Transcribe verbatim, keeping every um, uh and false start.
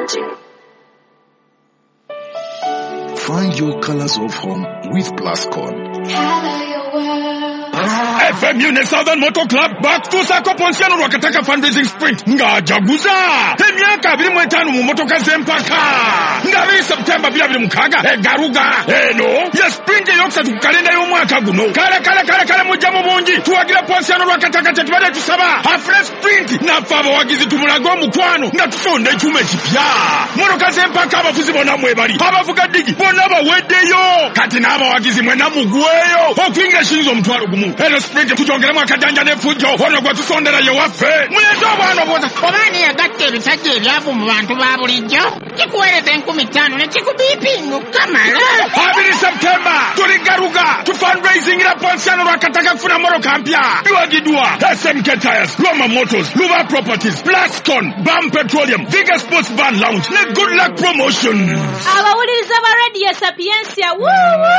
Find your colors of home with Plascon. Color your world. F M Unit Southern Motor Club back to Sako Ponsiano Wakataka fundraising sprint. Nga jaguza. Emyaka abiri mu etaano mu motoka z'empaka. Nga abiri September abiri mukaaga egaruga. Eno ya sprint ey'okusatu ku kalenda y'omwaka guno. Kale kale kale kale mujja mu bungi. Tuwagira Ponsiano Wakataka kye tubadde tusaba. Afre sprint naffe abawagizi tumulaga omukwano nga tusonda ekyuma ekipya. Motoka z'empaka abavuzi bonna mwebali. Abavuga digi bonna baweddeyo. Kati n'abawagizi mwena mugweyo. Okuyingira shiriza omutwalo gumu. Eno sprint tujongeremu akajanja n'effujjo. Ono gwe tusondera ye waffe. Mulete obwana obwoza. Obaani yagatta ebisajja ebyavu mu bantu ba bulijjo. Kikuweereza enkumi ttaano ne kikubiipinga okukamala. Abiri September tuli garuga tu fundraisingira Ponsiano Lwakataka kufuna moroka mpya. Biwagiddwa S M K Tires, Roma Motors, Luva Properties, Plascon, Bam Petroleum, Vigor Sports Van Lounge ne Good Luck Promotions. Abawuliriza ba Radio Sapiencia woo